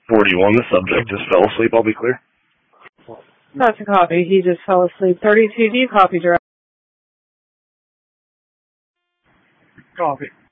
41, the subject just fell asleep. I'll be clear. Not to copy. He just fell asleep. 32, do you copy, Direct? Copy.